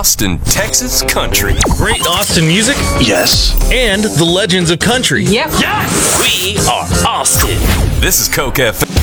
Austin, Texas country. Great Austin music Yes. and the legends of country. Yep. We are Austin. This is Coke FM.